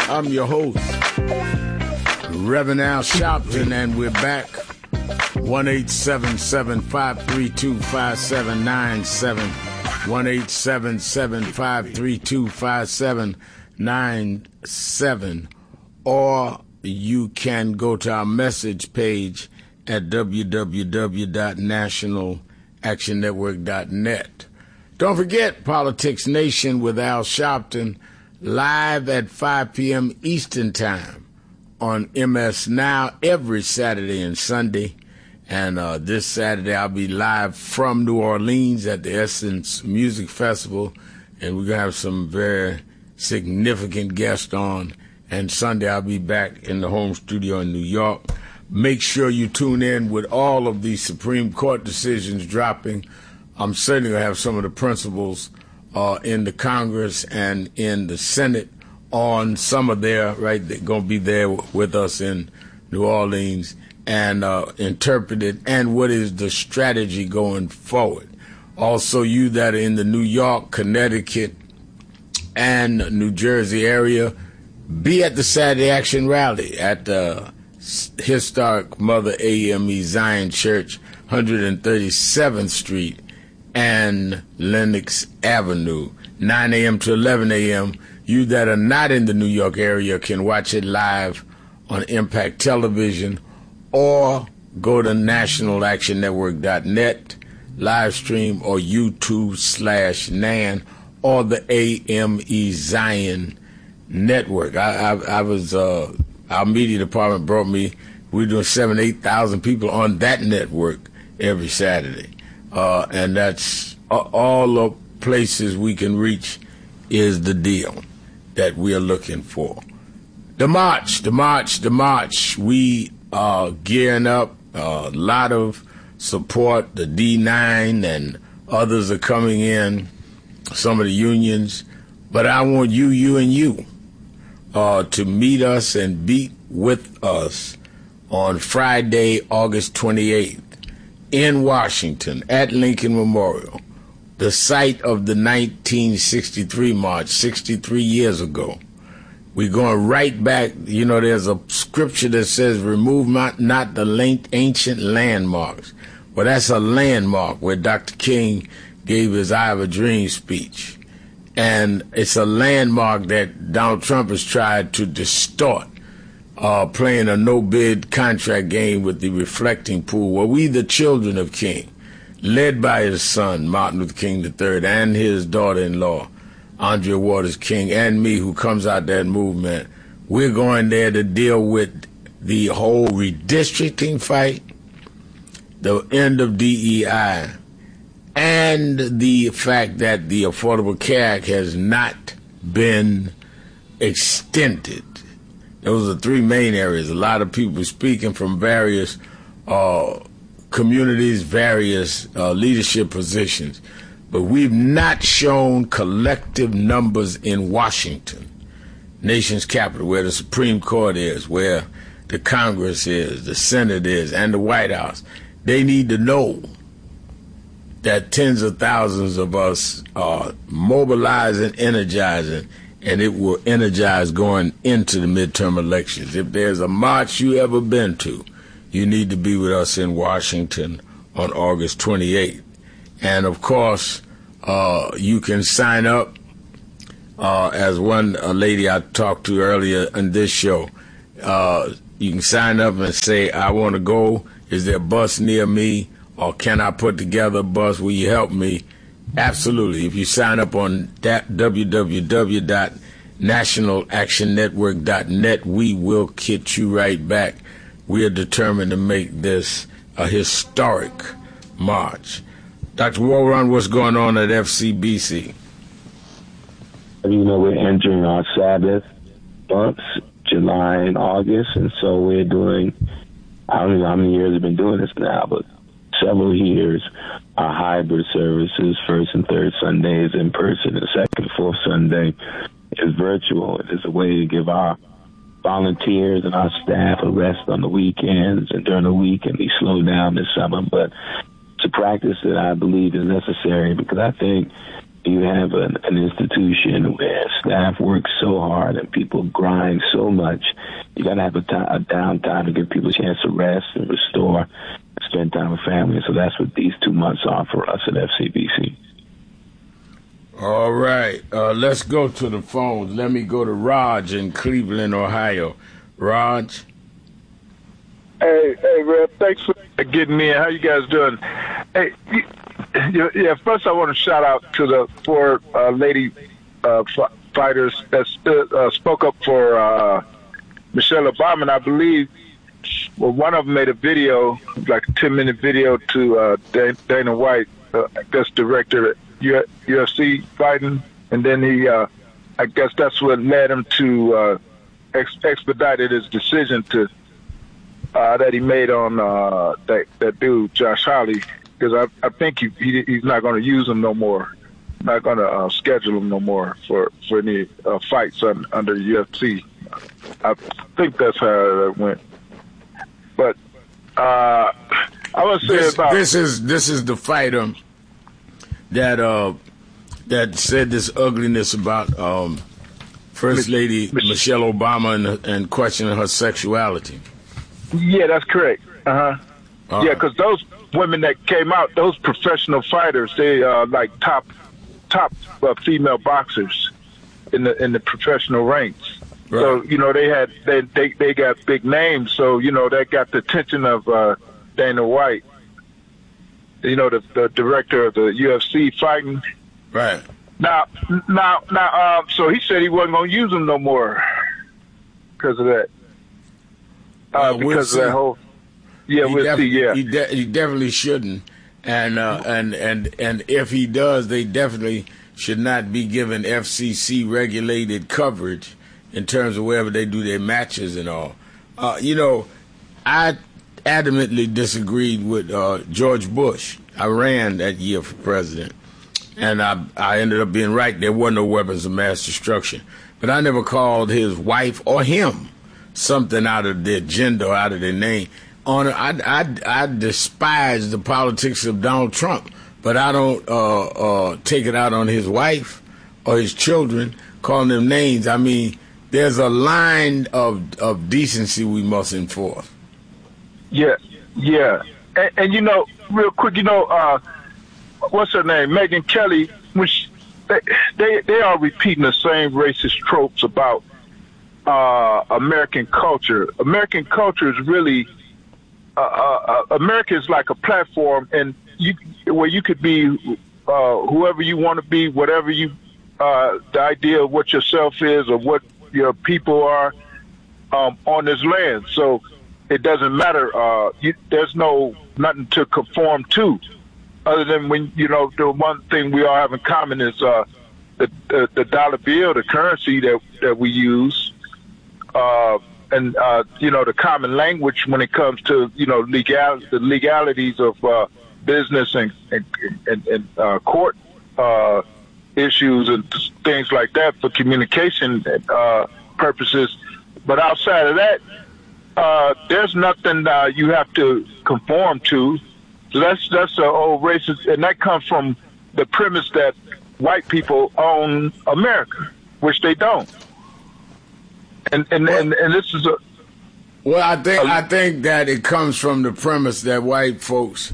I'm your host, Reverend Al Sharpton, and we're back. 1-877-532-5797. 1-877-532-5797. Or you can go to our message page at www.nationalactionnetwork.net. Don't forget Politics Nation with Al Sharpton, live at 5 p.m. Eastern Time on MS Now every Saturday and Sunday. And this Saturday I'll be live from New Orleans at the Essence Music Festival, and we're going to have some very significant guests on. And Sunday I'll be back in the home studio in New York. Make sure you tune in with all of these Supreme Court decisions dropping. I'm certainly going to have some of the principals in the Congress and in the Senate on some of their, right, they're going to be there with us in New Orleans and interpret it, and what is the strategy going forward. Also, you that are in the New York, Connecticut, and New Jersey area, be at the Saturday Action Rally at the historic Mother AME Zion Church, 137th Street and Lenox Avenue, 9 a.m. to 11 a.m. You that are not in the New York area can watch it live on Impact Television or go to nationalactionnetwork.net, live stream, or YouTube/NAN, or the AME Zion Network. I was, our media department brought me, we're doing 8,000 people on that network every Saturday. And that's all the places we can reach is the deal that we are looking for. The march. We are gearing up, a lot of support. The D9 and others are coming in, some of the unions. But I want you to meet us and beat with us on Friday, August 28th in Washington at Lincoln Memorial, the site of the 1963 march, 63 years ago. We're going right back. You know, there's a scripture that says, remove not the ancient landmarks. Well, that's a landmark where Dr. King gave his I Have a Dream speech. And it's a landmark that Donald Trump has tried to distort, playing a no-bid contract game with the reflecting pool. Well, we, the children of King, led by his son, Martin Luther King III, and his daughter-in-law, Andrea Waters King, and me, who comes out that movement, we're going there to deal with the whole redistricting fight, the end of DEI, and the fact that the Affordable Care Act has not been extended. Those are three main areas. A lot of people speaking from various communities, various leadership positions. But we've not shown collective numbers in Washington, nation's capital, where the Supreme Court is, where the Congress is, the Senate is, and the White House. They need to know that tens of thousands of us are mobilizing, energizing, and it will energize going into the midterm elections. If there's a march you ever been to, you need to be with us in Washington on August 28th. And, of course, you can sign up as a lady I talked to earlier in this show. You can sign up and say, I want to go. Is there a bus near me? Or can I put together a bus? Will you help me? Absolutely. If you sign up on www.nationalactionnetwork.net, we will get you right back. We are determined to make this a historic march. Dr. Warren, what's going on at FCBC? You know, we're entering our Sabbath months, July and August, and so we're doing, I don't know how many years we've been doing this now, but several years, our hybrid services, first and third Sundays in person, and second and fourth Sunday is virtual. It is a way to give our volunteers and our staff a rest on the weekends and during the week, and we slow down this summer. But it's a practice that I believe is necessary, because I think you have an institution where staff work so hard and people grind so much, you got to have a downtime to give people a chance to rest and restore, spend time with family. So that's what these 2 months are for us at FCBC. All right. Let's go to the phones. Let me go to Raj in Cleveland, Ohio. Raj? Hey, Rev, thanks for getting me in. How you guys doing? Hey, yeah, first I want to shout out to the 4 lady fighters that spoke up for Michelle Obama, and I believe one of them made a video, like a 10-minute video to Dana White, I guess director at UFC fighting, and then he, I guess that's what led him to expedited his decision to that he made on that dude Josh Hawley, because I think he's not going to use him no more, not going to schedule him no more for any fights under UFC. I think that's how it went. But I was saying about this is the fighter that said this ugliness about First Lady Michelle Obama and questioning her sexuality. Yeah, that's correct. Yeah, because those women that came out, those professional fighters, they like top female boxers in the professional ranks. Right. So they got big names. So they got the attention of Dana White. The director of the UFC fighting. Right. Now, so he said he wasn't going to use them no more because of that. Because of that whole. Yeah, we'll see. Yeah, he definitely shouldn't, and if he does, they definitely should not be given FCC regulated coverage in terms of wherever they do their matches and all. I adamantly disagreed with George Bush. I ran that year for president, and I ended up being right. There were no weapons of mass destruction, but I never called his wife or him something out of their gender or out of their name. I despise the politics of Donald Trump, but I don't take it out on his wife or his children, calling them names. I mean, there's a line of decency we must enforce. Yeah. And real quick, what's her name? Megyn Kelly, when they are repeating the same racist tropes about American culture. American culture is really America is like a platform, and where you could be whoever you want to be, whatever you the idea of what yourself is or what your people are on this land. So it doesn't matter. There's nothing to conform to, other than when the one thing we all have in common is the dollar bill, the currency that we use. And the common language when it comes to the legalities of business and court issues and things like that for communication purposes. But outside of that, there's nothing you have to conform to. So that's an old racist, and that comes from the premise that white people own America, which they don't. And this is I think that it comes from the premise that white folks,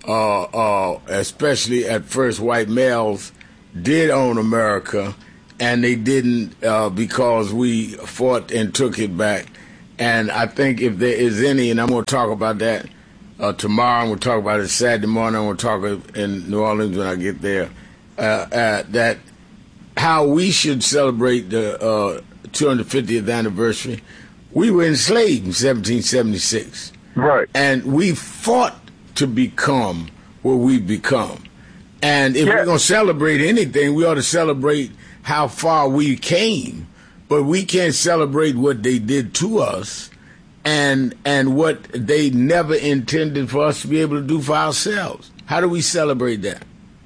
especially at first white males, did own America, and they didn't because we fought and took it back. And I think if there is any, and I'm going to talk about that tomorrow, I'm going to talk about it Saturday morning, I'm going to talk in New Orleans when I get there, that how we should celebrate the 250th anniversary. We were enslaved in 1776. Right. And we fought to become what we've become. And if we're going to celebrate anything, we ought to celebrate how far we came. But we can't celebrate what they did to us and what they never intended for us to be able to do for ourselves. How do we celebrate that?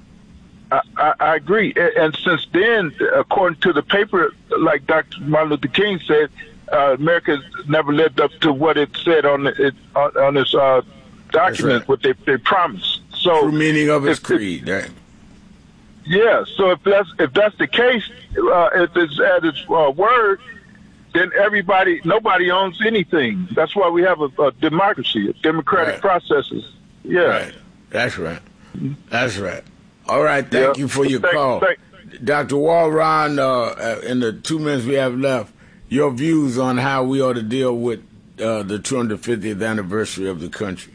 I agree. And since then, according to the paper, like Dr. Martin Luther King said, America never lived up to what it said on this document, right, what they promised. So true meaning of its creed. Right? Yeah. So if that's the case, if it's at its word, then nobody owns anything. That's why we have a democracy, democratic processes. Yeah. Right. That's right. That's right. All right. Thank you for your call. Dr. Walron, in the 2 minutes we have left, your views on how we ought to deal with the 250th anniversary of the country.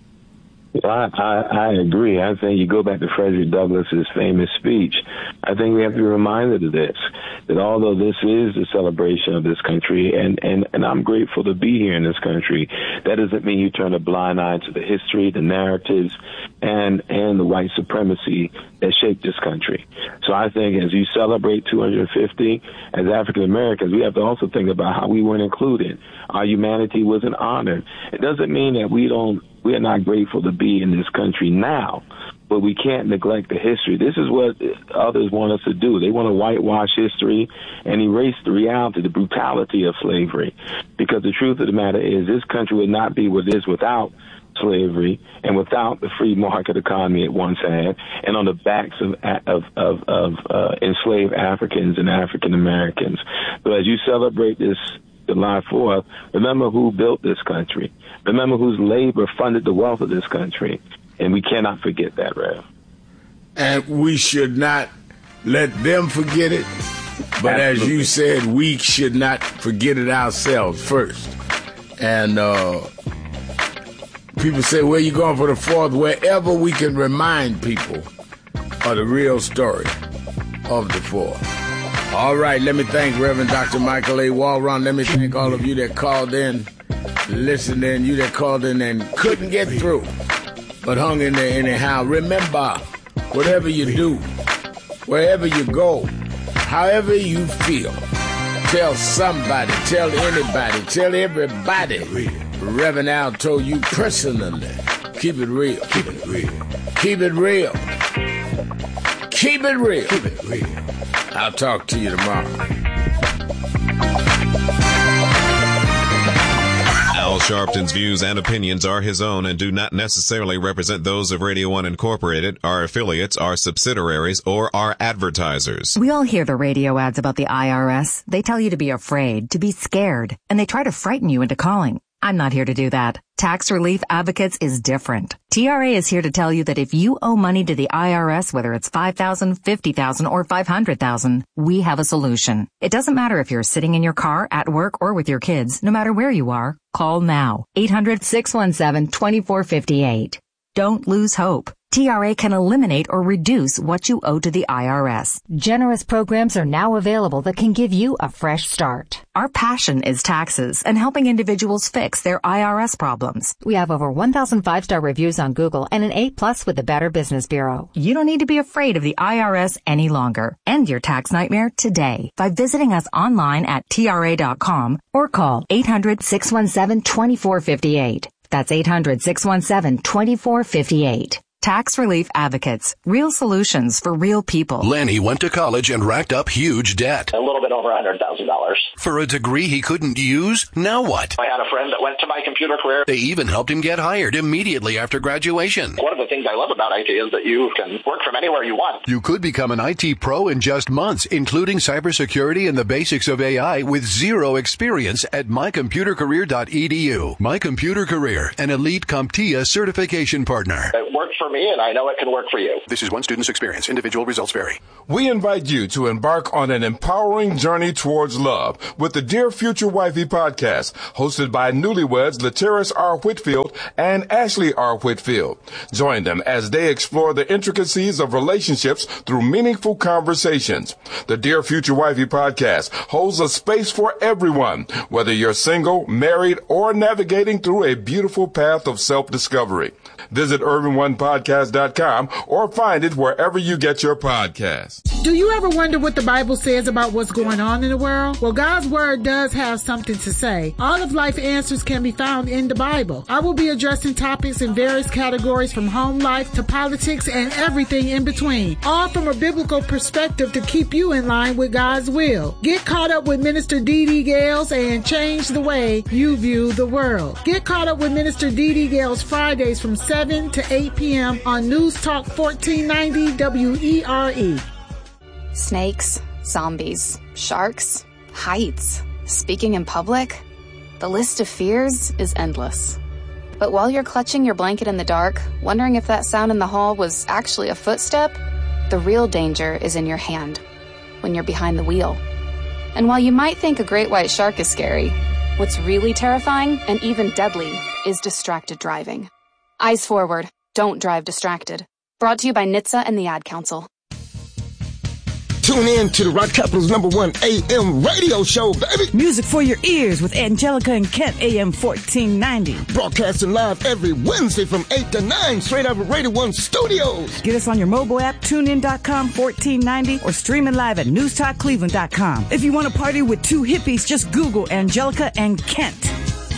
I agree. I think you go back to Frederick Douglass's famous speech. I think we have to be reminded of this, that although this is the celebration of this country, and I'm grateful to be here in this country, that doesn't mean you turn a blind eye to the history, the narratives, and the white supremacy that shaped this country. So I think as you celebrate 250, as African Americans, we have to also think about how we weren't included. Our humanity wasn't honored. It doesn't mean that we are not grateful to be in this country now, but we can't neglect the history. This is what others want us to do. They want to whitewash history and erase the reality, the brutality of slavery. Because the truth of the matter is this country would not be what it is without slavery and without the free market economy it once had, and on the backs of enslaved Africans and African Americans. So as you celebrate this July 4th, remember who built this country. Remember whose labor funded the wealth of this country. And we cannot forget that, Rev. And we should not let them forget it. But Absolutely. As you said, we should not forget it ourselves first. And people say, where you going for the 4th? Wherever we can remind people of the real story of the 4th. All right, let me thank Reverend Dr. Michael A. Walron. Let me thank all of you that called in, listened in, you that called in and couldn't get through, but hung in there anyhow. Remember, whatever you do, wherever you go, however you feel, tell somebody, tell anybody, tell everybody. Reverend Al told you personally, keep it real. Keep it real. Keep it real. Keep it real. Keep it real. I'll talk to you tomorrow. Al Sharpton's views and opinions are his own and do not necessarily represent those of Radio 1 Incorporated, our affiliates, our subsidiaries, or our advertisers. We all hear the radio ads about the IRS. They tell you to be afraid, to be scared, and they try to frighten you into calling. I'm not here to do that. Tax Relief Advocates is different. TRA is here to tell you that if you owe money to the IRS, whether it's $5,000, $50,000, or $500,000, we have a solution. It doesn't matter if you're sitting in your car, at work, or with your kids. No matter where you are, call now. 800-617-2458. Don't lose hope. TRA can eliminate or reduce what you owe to the IRS. Generous programs are now available that can give you a fresh start. Our passion is taxes and helping individuals fix their IRS problems. We have over 1,000 5-star reviews on Google and an A+ with the Better Business Bureau. You don't need to be afraid of the IRS any longer. End your tax nightmare today by visiting us online at TRA.com or call 800-617-2458. That's 800-617-2458. Tax Relief Advocates. Real solutions for real people. Lenny went to college and racked up huge debt. A little bit over $100,000. For a degree he couldn't use? Now what? I had a friend that went to My Computer Career. They even helped him get hired immediately after graduation. One of the things I love about IT is that you can work from anywhere you want. You could become an IT pro in just months, including cybersecurity and the basics of AI with zero experience at mycomputercareer.edu. My Computer Career, an elite CompTIA certification partner. It worked for me, and I know it can work for you. This is one student's experience. Individual results vary. We invite you to embark on an empowering journey towards love with the Dear Future Wifey podcast, hosted by newlyweds Lateris R. Whitfield and Ashley R. Whitfield. Join them as they explore the intricacies of relationships through meaningful conversations. The Dear Future Wifey podcast holds a space for everyone, whether you're single, married, or navigating through a beautiful path of self-discovery. Visit UrbanOnePodcast.com or find it wherever you get your podcasts. Do you ever wonder what the Bible says about what's going on in the world? Well, God's Word does have something to say. All of life answers can be found in the Bible. I will be addressing topics in various categories from home life to politics and everything in between, all from a biblical perspective to keep you in line with God's will. Get caught up with Minister D.D. Gales and change the way you view the world. Get caught up with Minister D.D. Gales Fridays from 7 to 8 p.m. p.m. on News Talk 1490 WERE. Snakes, zombies, sharks, heights, speaking in public. The list of fears is endless. But while you're clutching your blanket in the dark, wondering if that sound in the hall was actually a footstep, the real danger is in your hand, when you're behind the wheel. And while you might think a great white shark is scary, what's really terrifying and even deadly is distracted driving. Eyes forward, don't drive distracted. Brought to you by NHTSA and the Ad Council. Tune in to the Rock Capital's #1 AM radio show, baby. Music for your ears with Angelica and Kent, AM 1490. Broadcasting live every Wednesday from 8 to 9, straight out of Radio 1 Studios. Get us on your mobile app, tunein.com 1490, or streaming live at newstalkcleveland.com. If you want to party with two hippies, just Google Angelica and Kent.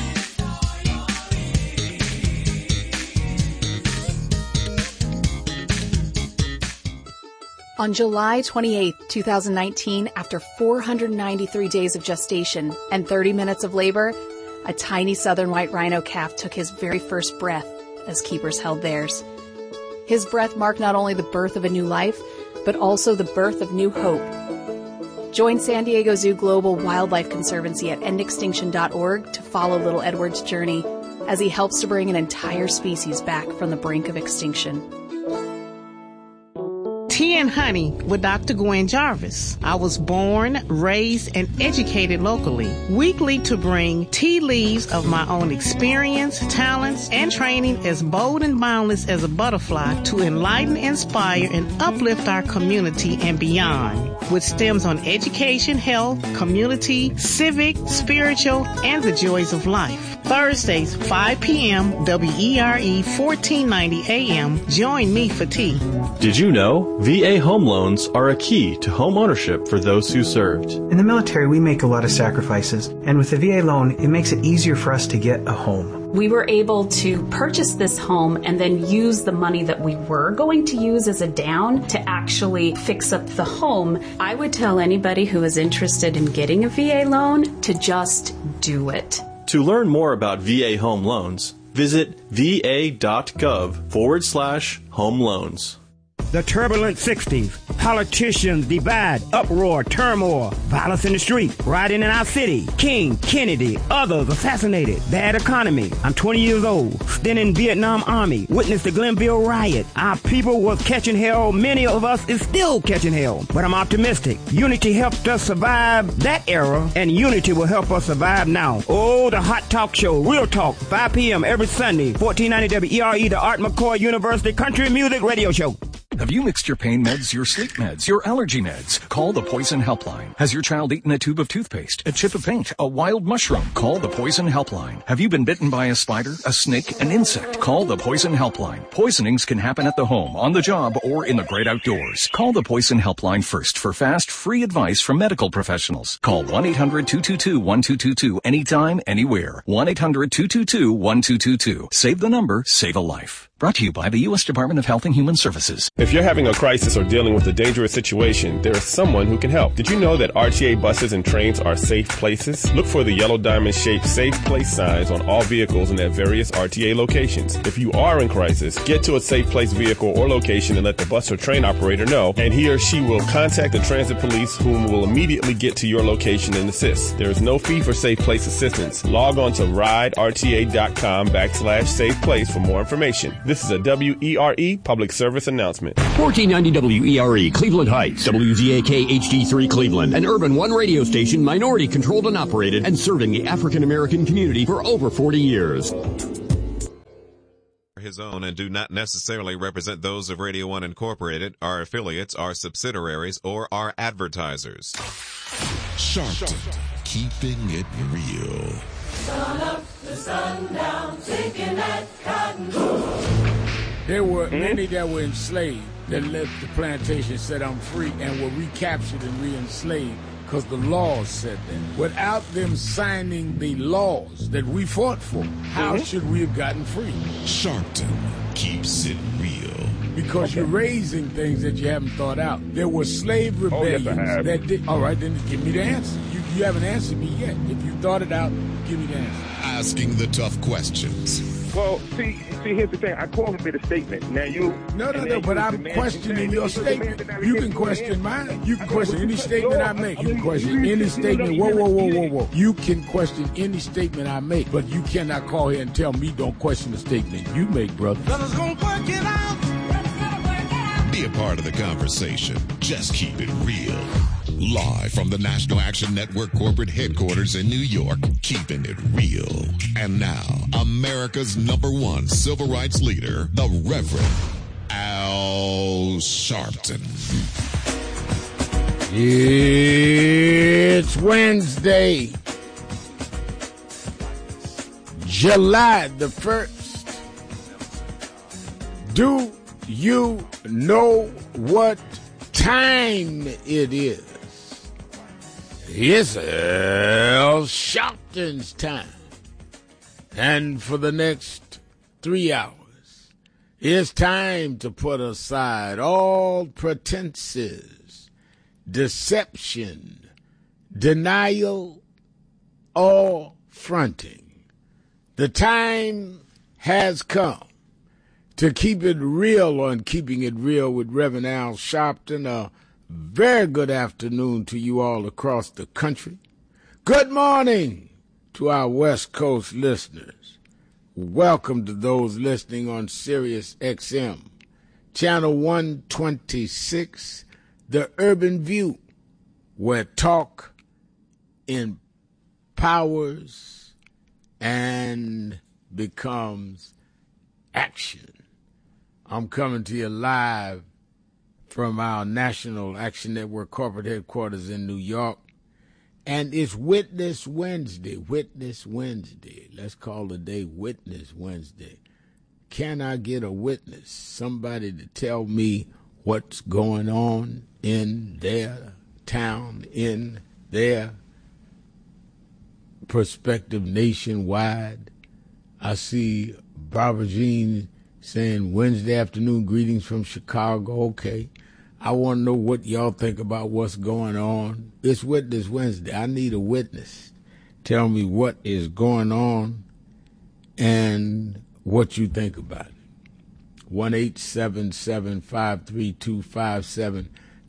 On July 28, 2019, after 493 days of gestation and 30 minutes of labor, a tiny southern white rhino calf took his very first breath as keepers held theirs. His breath marked not only the birth of a new life, but also the birth of new hope. Join San Diego Zoo Global Wildlife Conservancy at endextinction.org to follow little Edward's journey as he helps to bring an entire species back from the brink of extinction. Tea and Honey with Dr. Gwen Jarvis. I was born, raised, and educated locally. Weekly to bring tea leaves of my own experience, talents, and training as bold and boundless as a butterfly to enlighten, inspire, and uplift our community and beyond. With stems on education, health, community, civic, spiritual, and the joys of life. Thursdays, 5 p.m., WERE 1490 AM. Join me for tea. Did you know VA home loans are a key to home ownership for those who served? In the military, we make a lot of sacrifices, and with the VA loan, it makes it easier for us to get a home. We were able to purchase this home and then use the money that we were going to use as a down to actually fix up the home. I would tell anybody who is interested in getting a VA loan to just do it. To learn more about VA home loans, visit va.gov/home loans. The turbulent 60s. Politicians divide, uproar, turmoil, violence in the street, rioting in our city. King, Kennedy, others assassinated. Bad economy. I'm 20 years old. Then in Vietnam Army. Witnessed the Glenville riot. Our people was catching hell. Many of us is still catching hell. But I'm optimistic. Unity helped us survive that era, and unity will help us survive now. Oh, the Hot Talk Show. Real Talk. 5 p.m. every Sunday. 1490 WERE, the Art McCoy University Country Music Radio Show. Have you mixed your pain meds, your sleep meds, your allergy meds? Call the Poison Helpline. Has your child eaten a tube of toothpaste, a chip of paint, a wild mushroom? Call the Poison Helpline. Have you been bitten by a spider, a snake, an insect? Call the Poison Helpline. Poisonings can happen at the home, on the job, or in the great outdoors. Call the Poison Helpline first for fast, free advice from medical professionals. Call 1-800-222-1222 anytime, anywhere. 1-800-222-1222. Save the number, save a life. Brought to you by the U.S. Department of Health and Human Services. If you're having a crisis or dealing with a dangerous situation, there is someone who can help. Did you know that RTA buses and trains are safe places? Look for the yellow diamond-shaped Safe Place signs on all vehicles and at various RTA locations. If you are in crisis, get to a Safe Place vehicle or location and let the bus or train operator know, and he or she will contact the transit police, whom will immediately get to your location and assist. There is no fee for Safe Place assistance. Log on to riderta.com/SafePlace for more information. This is a WERE public service announcement. 1490 WERE, Cleveland Heights, WZAK HD3 Cleveland, an Urban One radio station, minority controlled and operated, and serving the African American community for over 40 years. His own and do not necessarily represent those of Radio One Incorporated, our affiliates, our subsidiaries, or our advertisers. Sharpton, keeping it real. Sun up to sundown, taking that cotton. There were many that were enslaved that left the plantation, said I'm free, and were recaptured and re-enslaved because the laws said that. Without them signing the laws that we fought for, how should we have gotten free? Sharpton keeps it real. Because you're raising things that you haven't thought out. There were slave rebellions that did. All right, then give me the answer. You haven't answered me yet. If you thought it out, give me the answer. Asking the tough questions, Well, see, here's the thing. I called and made a statement. Now you... No, but I'm questioning your statement. You can question mine. You can question any statement I make. You can question any statement. Whoa. You can question any statement I make, but you cannot call here and tell me don't question the statement you make, brother. Fellas gonna work it out. Be a part of the conversation. Just keep it real. Live from the National Action Network corporate headquarters in New York, keeping it real. And now, America's #1 civil rights leader, the Reverend Al Sharpton. It's Wednesday, July the 1st. Do you know what time it is? It's Al Sharpton's time. And for the next 3 hours, it's time to put aside all pretenses, deception, denial, or fronting. The time has come to keep it real on Keeping It Real with Reverend Al Sharpton. A very good afternoon to you all across the country. Good morning to our West Coast listeners. Welcome to those listening on Sirius XM, Channel 126, The Urban View, where talk empowers and becomes action. I'm coming to you live from our National Action Network corporate headquarters in New York. And it's Witness Wednesday. Witness Wednesday. Let's call the day Witness Wednesday. Can I get a witness? Somebody to tell me what's going on in their town, in their perspective nationwide. I see Barbara Jean saying Wednesday afternoon greetings from Chicago. Okay. I want to know what y'all think about what's going on. It's Witness Wednesday. I need a witness. Tell me what is going on and what you think about it. 1-877-532-5797.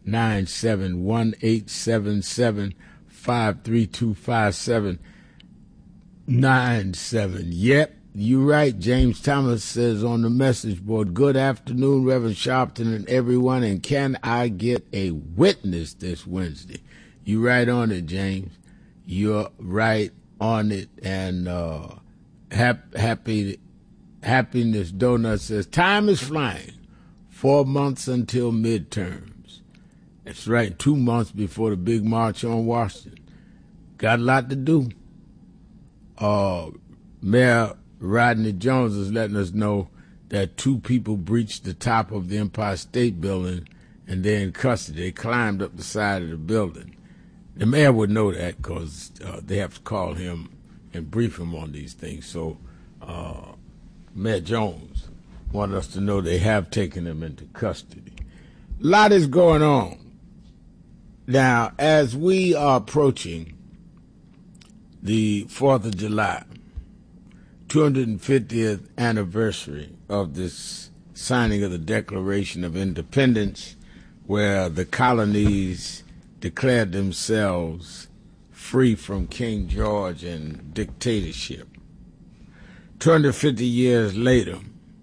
1-877-532-5797. Yep. You're right. James Thomas says on the message board, good afternoon, Reverend Sharpton and everyone, and can I get a witness this Wednesday? You're right on it, James. You're right on it. And Happiness Donut says, time is flying. 4 months until midterms. That's right, 2 months before the big march on Washington. Got a lot to do. Mayor Rodney Jones is letting us know that 2 people breached the top of the Empire State Building and they're in custody. They climbed up the side of the building. The mayor would know that because they have to call him and brief him on these things. So Mayor Jones wanted us to know they have taken him into custody. A lot is going on. Now, as we are approaching the 4th of July, 250th anniversary of this signing of the Declaration of Independence, where the colonies declared themselves free from King George and dictatorship. 250 years later,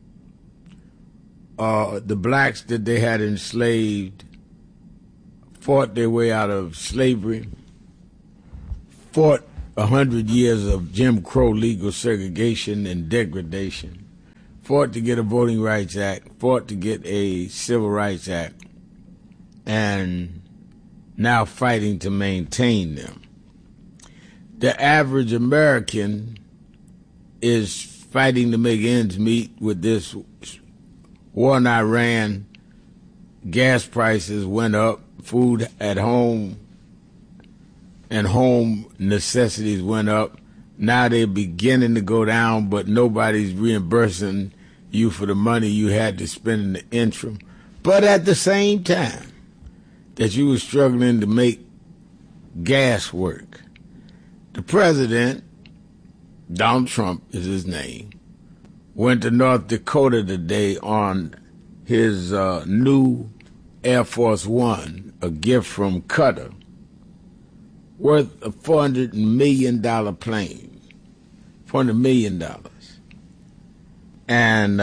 the blacks that they had enslaved fought their way out of slavery, fought 100 years of Jim Crow legal segregation and degradation, fought to get a Voting Rights Act, fought to get a Civil Rights Act, and now fighting to maintain them. The average American is fighting to make ends meet with this war in Iran. Gas prices went up, food at home and home necessities went up. Now they're beginning to go down, but nobody's reimbursing you for the money you had to spend in the interim. But at the same time that you were struggling to make gas work, the president, Donald Trump is his name, went to North Dakota today on his new Air Force One, a gift from Qatar, worth a $400 million plane. $400 million. And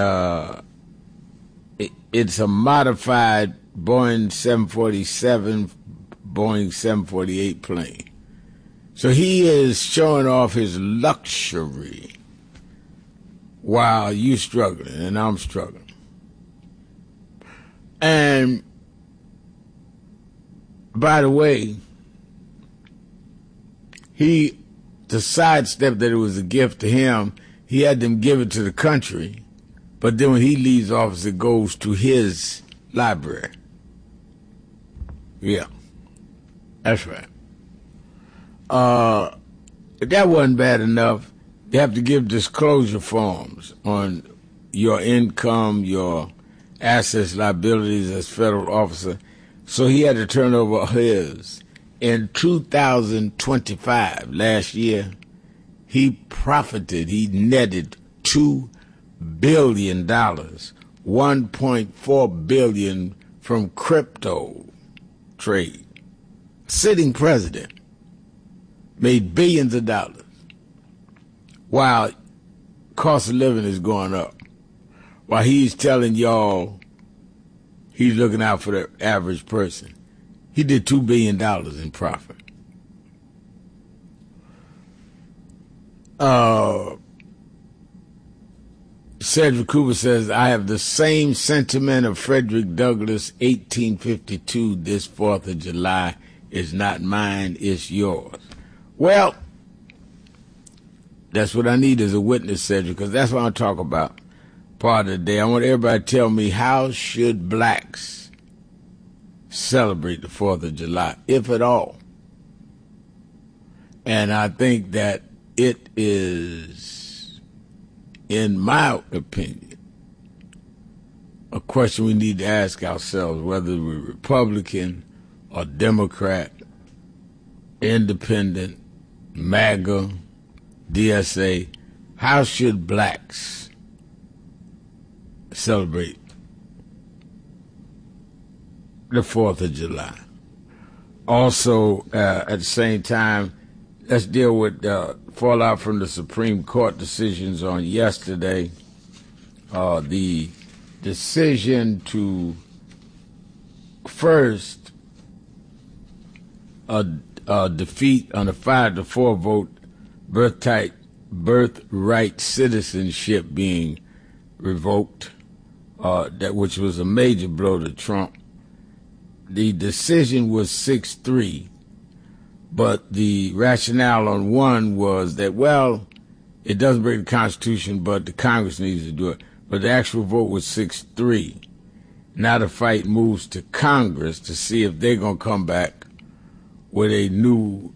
it's a modified Boeing 747, Boeing 748 plane. So he is showing off his luxury while you struggling and I'm struggling. And by the way, to sidestep that it was a gift to him, he had them give it to the country, but then when he leaves office, it goes to his library. Yeah, that's right. If that wasn't bad enough, they have to give disclosure forms on your income, your assets, liabilities as federal officer. So he had to turn over his. In 2025, last year, he netted $2 billion, $1.4 billion from crypto trade. Sitting president made billions of dollars while cost of living is going up. While he's telling y'all he's looking out for the average person. He did $2 billion in profit. Cedric Cooper says, I have the same sentiment of Frederick Douglass, 1852, this 4th of July is not mine, it's yours. Well, that's what I need as a witness, Cedric, because that's what I'm talking about part of the day. I want everybody to tell me, how should blacks celebrate the 4th of July, if at all? And I think that it is, in my opinion, a question we need to ask ourselves, whether we're Republican or Democrat, Independent, MAGA, DSA, how should blacks celebrate the 4th of July? Also, at the same time, let's deal with fallout from the Supreme Court decisions on yesterday. The decision to first defeat on a 5-4 vote birthright citizenship being revoked, which was a major blow to Trump. The decision was 6-3, but the rationale on one was that, well, it doesn't break the Constitution, but the Congress needs to do it. But the actual vote was 6-3. Now the fight moves to Congress to see if they're going to come back with a new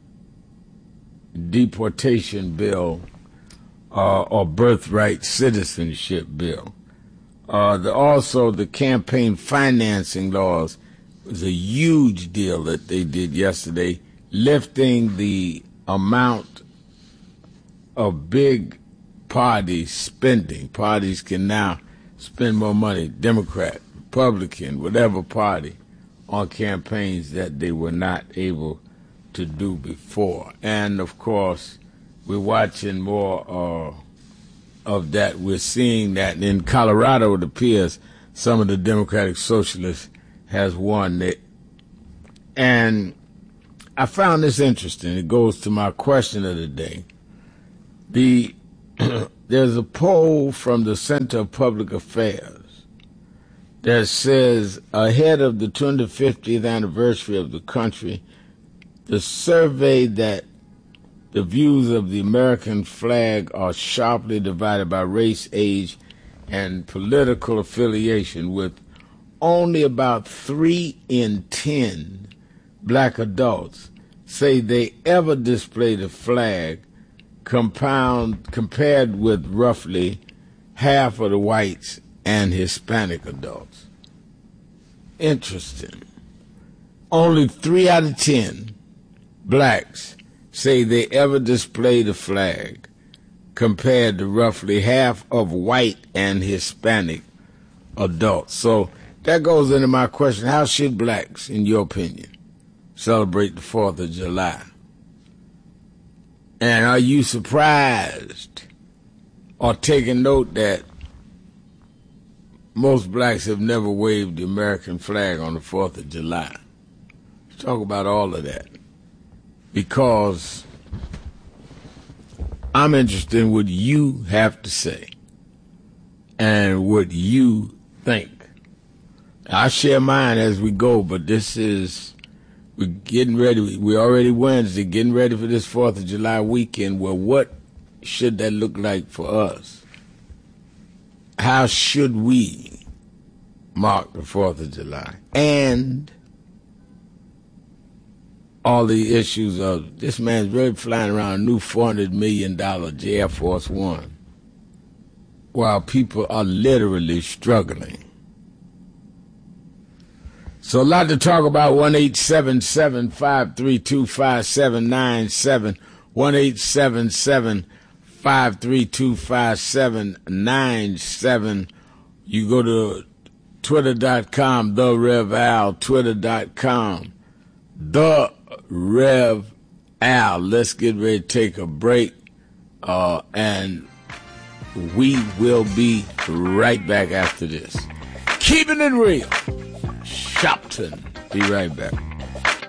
deportation bill or birthright citizenship bill. Also, the campaign financing laws was a huge deal that they did yesterday, lifting the amount of big party spending. Parties can now spend more money, Democrat, Republican, whatever party, on campaigns that they were not able to do before. And, of course, we're watching more of that. We're seeing that in Colorado, it appears some of the Democratic Socialists has won it. And I found this interesting. It goes to my question of the day. There's a poll from the Center of Public Affairs that says, ahead of the 250th anniversary of the country, the survey that the views of the American flag are sharply divided by race, age, and political affiliation, with only about 3 in 10 black adults say they ever displayed a flag, compared with roughly half of the whites and Hispanic adults. Interesting. Only 3 out of 10 blacks say they ever displayed a flag, compared to roughly half of white and Hispanic adults. So that goes into my question. How should blacks, in your opinion, celebrate the 4th of July? And are you surprised or taking note that most blacks have never waved the American flag on the 4th of July? Let's talk about all of that. Because I'm interested in what you have to say and what you think. I'll share mine as we go, but we're getting ready. We're already Wednesday, getting ready for this 4th of July weekend. Well, what should that look like for us? How should we mark the 4th of July? And all the issues of this man's really flying around a new $400 million Air Force One while people are literally struggling. So a lot to talk about. 1-877-532-5797. 1-877-532-5797. You go to twitter.com, The Rev Al, twitter.com, The Rev Al. Let's get ready to take a break, and we will be right back after this. Keeping it real. Shopton. Be right back.